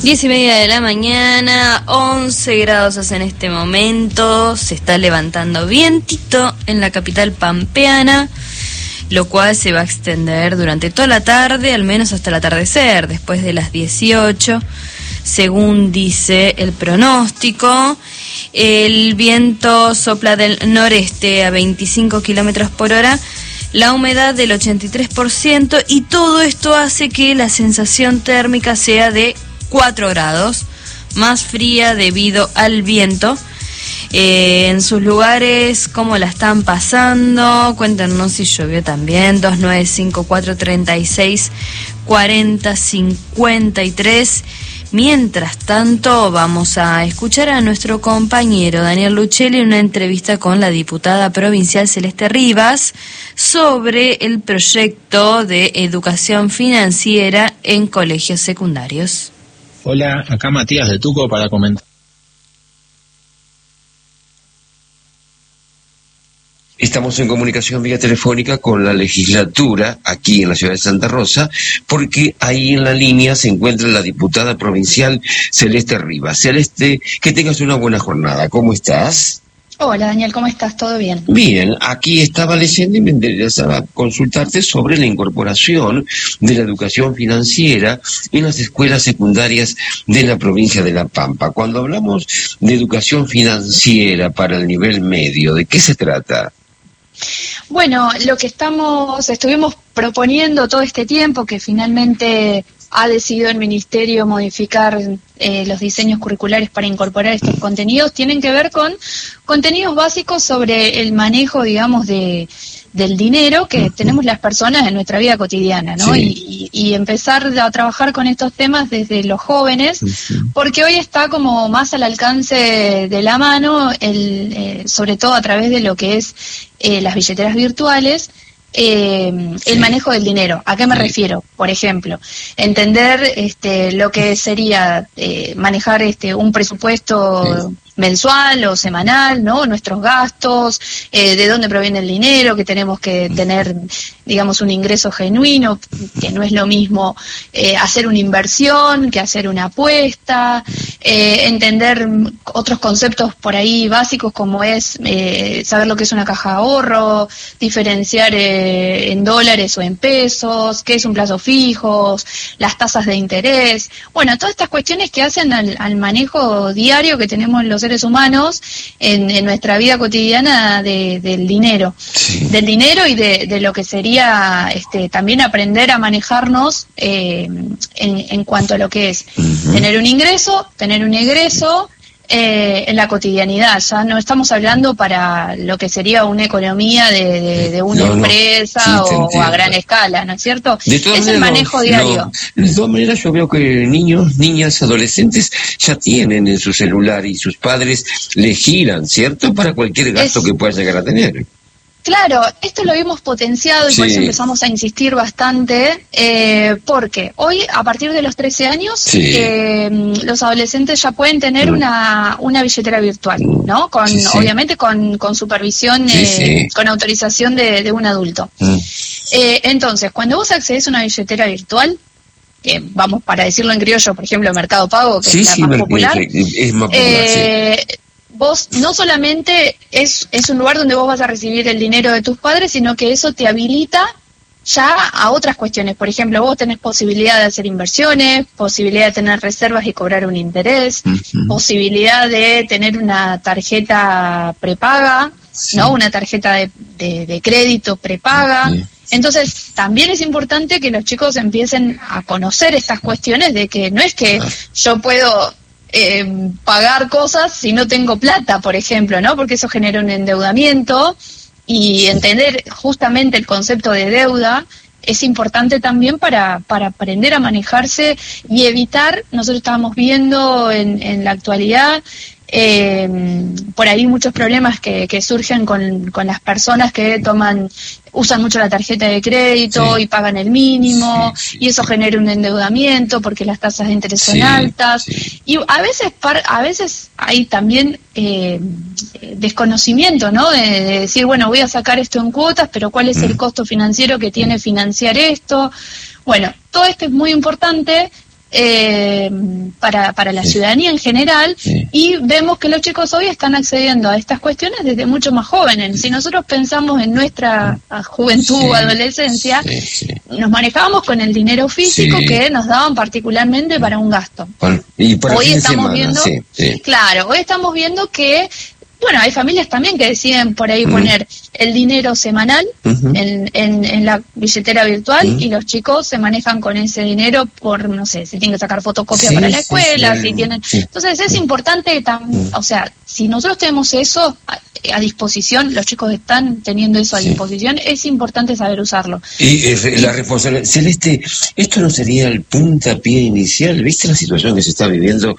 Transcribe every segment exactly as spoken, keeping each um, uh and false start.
Diez y media de la mañana, once grados hace en este momento, se está levantando vientito en la capital pampeana, lo cual se va a extender durante toda la tarde, al menos hasta el atardecer, después de las dieciocho, según dice el pronóstico. El viento sopla del noreste a veinticinco kilómetros por hora, la humedad del ochenta y tres por ciento, y todo esto hace que la sensación térmica sea de cuatro grados, más fría debido al viento. Eh, en sus lugares, ¿cómo la están pasando? Cuéntenos si llovió también. Dos nueve cinco cuatro treinta y seis cuarenta cincuenta y tres. Mientras tanto, vamos a escuchar a nuestro compañero Daniel Luchelli en una entrevista con la diputada provincial Celeste Rivas sobre el proyecto de educación financiera en colegios secundarios. Hola, acá Matías de Tuco para comentar. Estamos en comunicación vía telefónica con la legislatura aquí en la ciudad de Santa Rosa, porque ahí en la línea se encuentra la diputada provincial Celeste Rivas. Celeste, que tengas una buena jornada. ¿Cómo estás? Hola Daniel, ¿cómo estás? ¿Todo bien? Bien, aquí estaba leyendo y me interesaba consultarte sobre la incorporación de la educación financiera en las escuelas secundarias de la provincia de La Pampa. Cuando hablamos de educación financiera para el nivel medio, ¿de qué se trata? Bueno, lo que estamos, estuvimos proponiendo todo este tiempo, que finalmente ha decidido el Ministerio modificar eh, los diseños curriculares para incorporar estos contenidos, tienen que ver con contenidos básicos sobre el manejo, digamos, de del dinero que tenemos las personas en nuestra vida cotidiana, ¿no? Sí. Y, y empezar a trabajar con estos temas desde los jóvenes, sí. Porque hoy está como más al alcance de la mano, el, eh, sobre todo a través de lo que es eh, las billeteras virtuales, Eh, sí. El manejo del dinero. ¿A qué me sí. refiero? Por ejemplo, entender este, lo que sería eh, manejar este, un presupuesto sí. mensual o semanal, ¿no? Nuestros gastos, eh, de dónde proviene el dinero, que tenemos que tener, digamos, un ingreso genuino, que no es lo mismo eh, hacer una inversión que hacer una apuesta, eh, entender otros conceptos por ahí básicos como es eh, saber lo que es una caja de ahorro, diferenciar eh, en dólares o en pesos, qué es un plazo fijo, las tasas de interés, bueno, todas estas cuestiones que hacen al, al manejo diario que tenemos los seres humanos en, en nuestra vida cotidiana de, del dinero, sí. del dinero y de, de lo que sería este, también aprender a manejarnos eh, en, en cuanto a lo que es uh-huh. tener un ingreso, tener un egreso eh, en la cotidianidad. Ya no estamos hablando para lo que sería una economía de, de, de una no, empresa no. Sí, o, o a gran escala, ¿no es cierto? De todas es maneras, el manejo no, diario. No. De todas maneras, yo veo que niños, niñas, adolescentes ya tienen en su celular y sus padres le giran, ¿cierto? Para cualquier gasto es... que pueda llegar a tener. Claro, esto lo hemos potenciado y sí. por eso empezamos a insistir bastante, eh, porque hoy, a partir de los trece años, sí. eh, los adolescentes ya pueden tener mm. una, una billetera virtual, ¿no? Con sí, sí. Obviamente con, con supervisión, sí, eh, sí. con autorización de, de un adulto. Mm. Eh, entonces, cuando vos accedes a una billetera virtual, que vamos, para decirlo en criollo, por ejemplo, Mercado Pago, que sí, es la sí, más popular, es más popular, eh, sí. Vos no solamente es, es un lugar donde vos vas a recibir el dinero de tus padres, sino que eso te habilita ya a otras cuestiones. Por ejemplo, vos tenés posibilidad de hacer inversiones, posibilidad de tener reservas y cobrar un interés, uh-huh. posibilidad de tener una tarjeta prepaga, sí. ¿no? Una tarjeta de, de, de crédito prepaga. Uh-huh. Entonces, también es importante que los chicos empiecen a conocer estas cuestiones de que no es que uh-huh. yo puedo... Eh, pagar cosas si no tengo plata, por ejemplo, ¿no? Porque eso genera un endeudamiento, y entender justamente el concepto de deuda es importante también para, para aprender a manejarse y evitar, nosotros estábamos viendo en, en la actualidad, eh, por ahí muchos problemas que, que surgen con, con las personas que toman, usan mucho la tarjeta de crédito sí. y pagan el mínimo, sí, sí, y eso sí. genera un endeudamiento porque las tasas de interés sí, son altas, sí. y a veces a veces hay también eh, desconocimiento, ¿no? De, de decir, bueno, voy a sacar esto en cuotas, pero ¿cuál es el costo financiero que tiene financiar esto? Bueno, todo esto es muy importante eh, para, para la ciudadanía en general, sí. y vemos que los chicos hoy están accediendo a estas cuestiones desde mucho más jóvenes. Si nosotros pensamos en nuestra juventud o sí, adolescencia, sí, sí. nos manejábamos con el dinero físico Sí. que nos daban particularmente para un gasto. Y por el Hoy fin de estamos semana, viendo, sí, sí. claro, hoy estamos viendo que, bueno, hay familias también que deciden por ahí Mm. poner el dinero semanal Ujú. en, en, en la billetera virtual, Mm. y los chicos se manejan con ese dinero por, no sé, si tienen que sacar fotocopias Sí, para la sí, escuela, sí, si tienen... sí. Entonces es importante, tam- Mm. o sea, si nosotros tenemos eso a, a disposición, los chicos están teniendo eso a Sí. disposición, es importante saber usarlo. Y eh, la responsabilidad, Celeste, esto no sería el puntapié inicial, ¿viste la situación que se está viviendo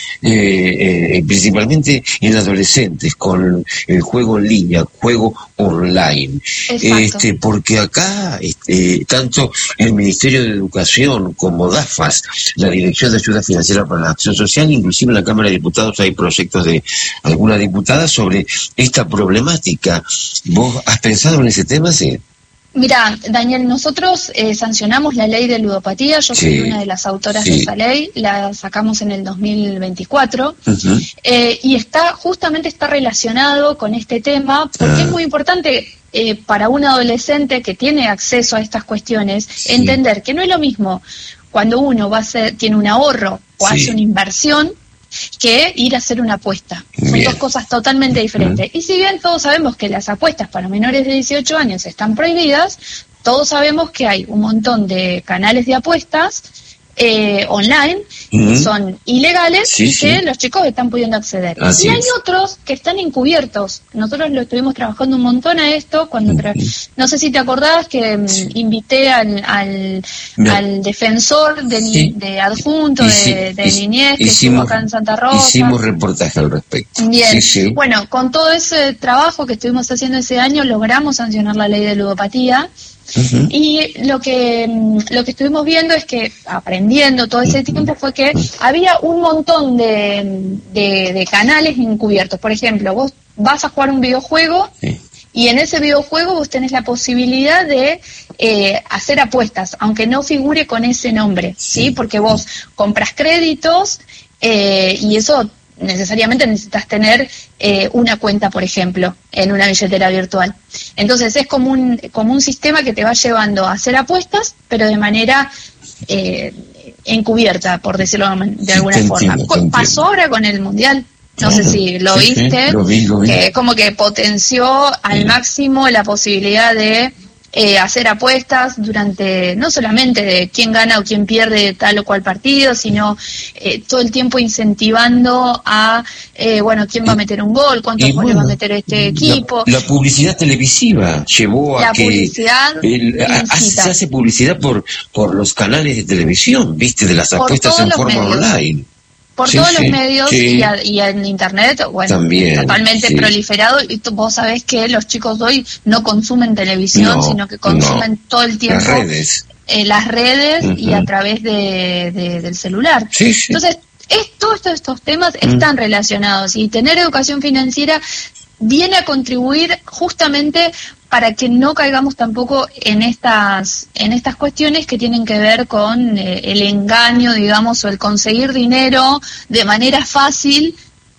eh, eh, principalmente en adolescentes con el juego en línea, juego online? Exacto. Este, porque acá este, tanto el Ministerio de Educación como DAFAS, la Dirección de Ayuda Financiera para la Acción Social, inclusive en la Cámara de Diputados hay proyectos de alguna diputada sobre esta problemática. ¿Vos has pensado en ese tema? Sí. Mira, Daniel, nosotros eh, sancionamos la ley de ludopatía, yo Sí, soy una de las autoras sí. de esa ley, la sacamos en el dos mil veinticuatro, Uh-huh. eh, y está justamente está relacionado con este tema, porque Ah. es muy importante eh, para un adolescente que tiene acceso a estas cuestiones, Sí. entender que no es lo mismo cuando uno va a hacer, tiene un ahorro o Sí. hace una inversión, que ir a hacer una apuesta. Son Bien. dos cosas totalmente diferentes. Y si bien todos sabemos que las apuestas para menores de dieciocho años están prohibidas, todos sabemos que hay un montón de canales de apuestas eh, online Ujú. que son ilegales Sí, y que sí. los chicos están pudiendo acceder. Así y hay es. otros que están encubiertos. Nosotros lo estuvimos trabajando un montón a esto. Cuando tra- Ujú. No sé si te acordás que mm, Sí. invité al, al, No. al defensor de, ni- Sí. de adjunto Hici- de, de hici- niñez que hicimos- estuvo acá en Santa Rosa. Hicimos reportaje al respecto. Bien, Sí, sí. bueno, con todo ese trabajo que estuvimos haciendo ese año, logramos sancionar la ley de ludopatía. Ujú. Y lo que mm, lo que estuvimos viendo es que, aprendiendo todo ese tiempo, fue que había un montón de, de, de canales encubiertos. Por ejemplo, vos vas a jugar un videojuego Sí. y en ese videojuego vos tenés la posibilidad de eh, hacer apuestas, aunque no figure con ese nombre, ¿sí? Sí. Porque vos compras créditos eh, y eso necesariamente necesitas tener eh, una cuenta, por ejemplo, en una billetera virtual. Entonces es como un, como un sistema que te va llevando a hacer apuestas, pero de manera eh, encubierta, por decirlo de alguna te forma. entiendo, te Pasó entiendo. ahora con el Mundial. No Claro. sé si lo Sí, sí, viste, lo vi, lo vi. que como que potenció al Sí. máximo la posibilidad de eh, hacer apuestas durante, no solamente de quién gana o quién pierde tal o cual partido, sino eh, todo el tiempo incentivando a, eh, bueno, quién va a meter un gol, cuántos Y goles bueno, va a meter este equipo. La, la publicidad televisiva llevó a La que publicidad el- a- hace- incita. se hace publicidad por por los canales de televisión, viste, de las Por apuestas todos en los forma medios. online. Por Sí, todos sí, los medios sí. y, a- y en internet, bueno, También, totalmente sí. proliferado. Y tú- vos sabés que los chicos hoy no consumen televisión, No, sino que consumen no. todo el tiempo Las redes. eh, las redes y Ujú. a través de, de- del celular. Sí, sí. Entonces, es, todos estos, estos temas Mm. están relacionados, y tener educación financiera viene a contribuir justamente para que no caigamos tampoco en estas en estas cuestiones que tienen que ver con eh, el engaño, digamos, o el conseguir dinero de manera fácil,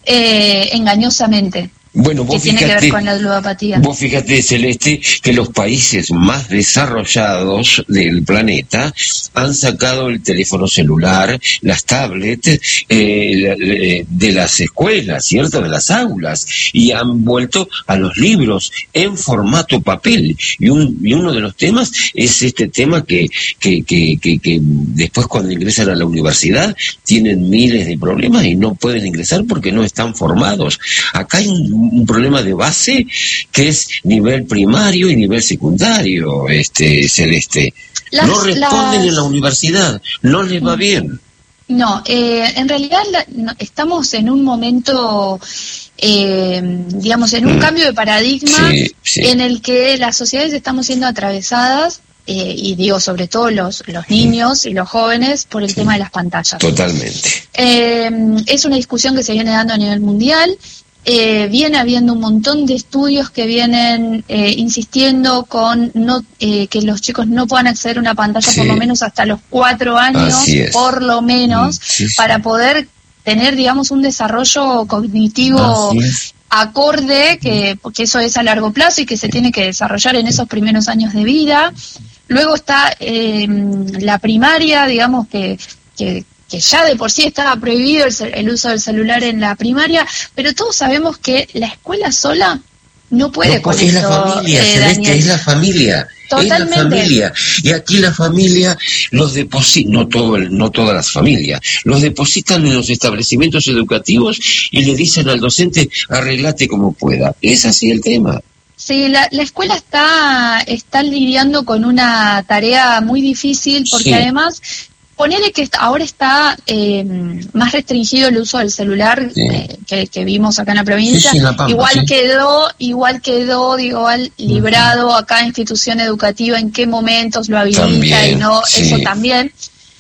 eh, engañosamente, Bueno, que vos tiene que fíjate, ver con la ludopatía. vos fíjate, Celeste, que los países más desarrollados del planeta han sacado el teléfono celular, las tablets eh, la- la- de las escuelas, ¿cierto? De las aulas, y han vuelto a los libros en formato papel. Y, un, y uno de los temas es este tema que, que, que, que, que después cuando ingresan a la universidad tienen miles de problemas y no pueden ingresar porque no están formados. Acá hay un, un problema de base que es nivel primario y nivel secundario, este Celeste. Las- no responden las- en la universidad, no les va bien. No, eh, en realidad la- no- estamos en un momento, eh, digamos, en un Mm. cambio de paradigma Sí, sí. en el que las sociedades estamos siendo atravesadas, eh, y digo sobre todo los, los niños y los jóvenes, por el tema de las pantallas. Totalmente. Eh, es una discusión que se viene dando a nivel mundial. eh, viene habiendo un montón de estudios que vienen eh, insistiendo con no eh, que los chicos no puedan acceder a una pantalla sí. por lo menos hasta los cuatro años, por lo menos, sí, sí. para poder tener, digamos, un desarrollo cognitivo acorde, que porque eso es a largo plazo y que se tiene que desarrollar en esos primeros años de vida. Luego está eh, la primaria, digamos, que, que, que ya de por sí estaba prohibido el, el uso del celular en la primaria, pero todos sabemos que la escuela sola no puede no, con es esto, la familia, eh, Celeste, es la familia. Totalmente. Es la familia. Y aquí la familia los deposita, no todo el, no todas las familias, los depositan en los establecimientos educativos y le dicen al docente, arreglate como pueda. Es así el tema. Sí, la, la escuela está, está lidiando con una tarea muy difícil porque sí. además, ponele que ahora está eh, más restringido el uso del celular sí. eh, que, que vimos acá en la provincia. Sí, sí, la Pampa, igual sí. quedó, igual quedó, digo, igual librado a cada institución educativa en qué momentos lo habilita también, y no, sí. eso también.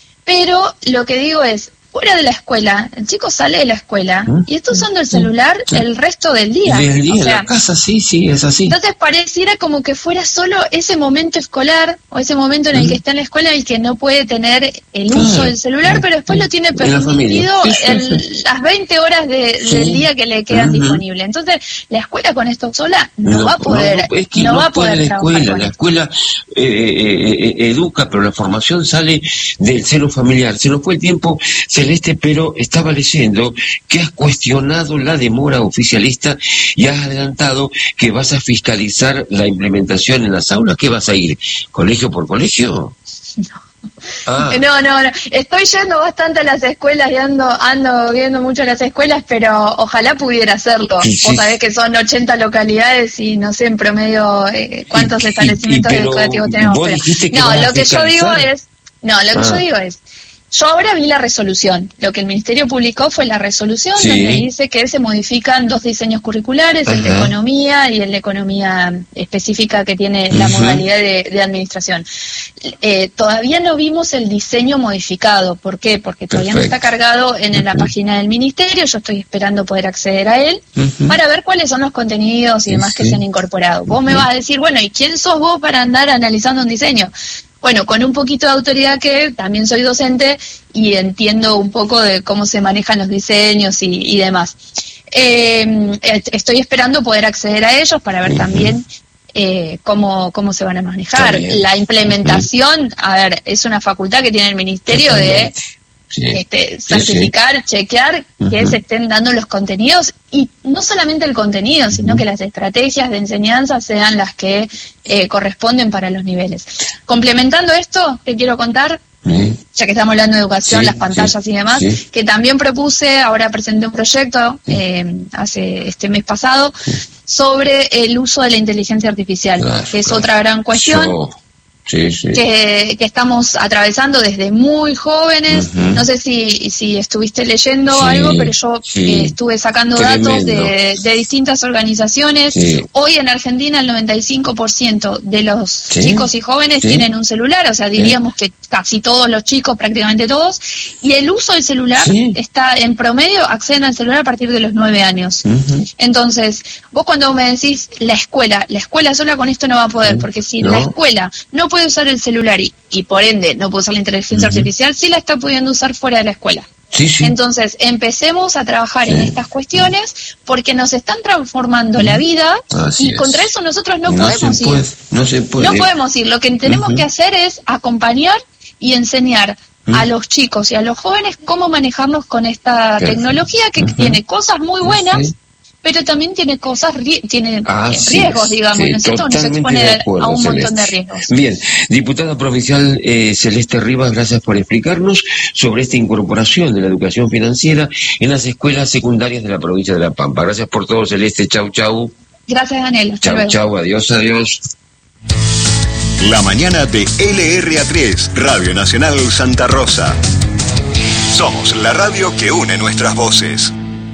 Pero lo que digo es, fuera de la escuela, el chico sale de la escuela ¿Mm? y está usando el celular sí. el resto del día. El día o sea, en la casa, sí, sí, es así. Entonces pareciera como que fuera solo ese momento escolar o ese momento en el ¿Mm? que está en la escuela en el que no puede tener el uso claro. del celular, sí. pero después sí. lo tiene permitido sí, sí, en sí. las veinte horas de, sí. del día que le quedan uh-huh. disponibles. Entonces la escuela con esto sola no, no va a poder, no, es que no, no va a poder la escuela, la escuela eh, eh, eh, educa, pero la formación sale del seno familiar. Se nos fue el tiempo, Celeste, pero estaba leyendo que has cuestionado la demora oficialista y has adelantado que vas a fiscalizar la implementación en las aulas. ¿Qué vas a ir? ¿Colegio por colegio? No. Ah. No, no, no. Estoy yendo bastante a las escuelas y ando, ando viendo mucho las escuelas, pero ojalá pudiera hacerlo. Sí, sí. Vos sabés que son ochenta localidades y no sé en promedio eh, cuántos y, establecimientos y, y, educativos tenemos. Pero, que no, lo que yo digo es, no, lo que ah. yo digo es, yo ahora vi la resolución. Lo que el Ministerio publicó fue la resolución sí. donde dice que se modifican dos diseños curriculares, Ajá. el de economía y el de economía específica que tiene uh-huh. la modalidad de, de administración. Eh, todavía no vimos el diseño modificado. ¿Por qué? Porque todavía Perfecto. no está cargado en, en la uh-huh. página del Ministerio. Yo estoy esperando poder acceder a él uh-huh. para ver cuáles son los contenidos y demás sí. que se han incorporado. Vos uh-huh. me vas a decir, bueno, ¿y quién sos vos para andar analizando un diseño? Bueno, con un poquito de autoridad que también soy docente y entiendo un poco de cómo se manejan los diseños y, y demás. Eh, estoy esperando poder acceder a ellos para ver uh-huh. también eh, cómo, cómo se van a manejar. La implementación, uh-huh. a ver, es una facultad que tiene el Ministerio de sí. este, certificar, sí, sí. chequear uh-huh. que se estén dando los contenidos y no solamente el contenido, sino uh-huh. que las estrategias de enseñanza sean las que eh, corresponden para los niveles. Complementando esto, te quiero contar, uh-huh. ya que estamos hablando de educación, sí, las pantallas sí, y demás, sí. que también propuse, ahora presenté un proyecto eh, hace este mes pasado, uh-huh. sobre el uso de la inteligencia artificial, claro, que es claro. otra gran cuestión. So... Sí, sí. Que, que estamos atravesando desde muy jóvenes. Uh-huh. No sé si, si estuviste leyendo sí, algo, pero yo sí. eh, estuve sacando Tremendo. datos de, de distintas organizaciones. Sí. Hoy en Argentina el noventa y cinco por ciento de los sí. chicos y jóvenes sí. tienen un celular, o sea, diríamos sí. que casi todos los chicos, prácticamente todos, y el uso del celular sí. está en promedio, acceden al celular a partir de los nueve años. Uh-huh. Entonces, vos cuando me decís la escuela, la escuela sola con esto no va a poder, porque si no. la escuela no puede puede usar el celular y, y por ende no puede usar la inteligencia uh-huh. artificial, sí la está pudiendo usar fuera de la escuela. Sí, sí. Entonces, empecemos a trabajar sí. en estas cuestiones porque nos están transformando uh-huh. la vida Así y es. contra eso nosotros no, no podemos puede, ir. No se puede. No podemos ir. Lo que tenemos uh-huh. que hacer es acompañar y enseñar uh-huh. a los chicos y a los jóvenes cómo manejarnos con esta Perfecto. tecnología que uh-huh. tiene cosas muy buenas, sí. pero también tiene cosas, tiene ah, riesgos, sí, digamos, sí, ¿no es cierto? Nos expone acuerdo, a un Celeste. montón de riesgos. Bien, diputada provincial eh, Celeste Rivas, gracias por explicarnos sobre esta incorporación de la educación financiera en las escuelas secundarias de la provincia de La Pampa. Gracias por todo, Celeste. Chau, chau. Gracias, Daniel. Hasta chau, luego. chau. Adiós, adiós. La mañana de L R A tres, Radio Nacional Santa Rosa. Somos la radio que une nuestras voces.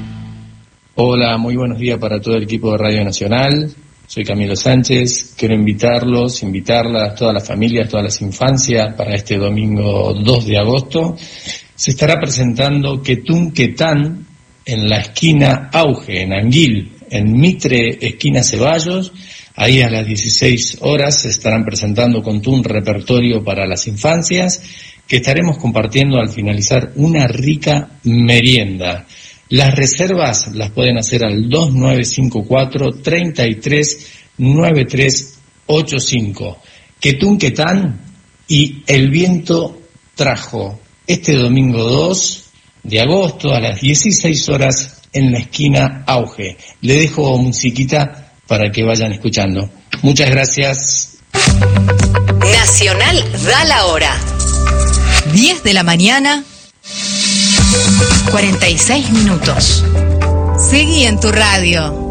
Hola, muy buenos días para todo el equipo de Radio Nacional. Soy Camilo Sánchez. Quiero invitarlos, invitarlas, todas las familias, todas las infancias, para este domingo dos de agosto. Se estará presentando Ketun Ketán, en la esquina Auge, en Anguil, en Mitre, esquina Ceballos. Ahí a las dieciséis horas se estarán presentando con tú un repertorio para las infancias que estaremos compartiendo al finalizar una rica merienda. Las reservas las pueden hacer al dos nueve cinco cuatro, tres tres, nueve tres ocho cinco. Quetún Quetán y El Viento Trajo, este domingo dos de agosto a las dieciséis horas en la esquina Auge. Le dejo musiquita para que vayan escuchando. Muchas gracias. Nacional da la hora. diez de la mañana, cuarenta y seis minutos. Seguí en tu radio.